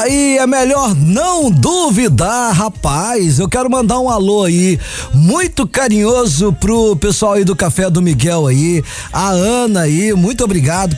aí, é melhor não duvidar, rapaz. Eu quero mandar um alô aí, muito carinhoso pro pessoal aí do Café do Miguel aí, a Ana aí, muito obrigado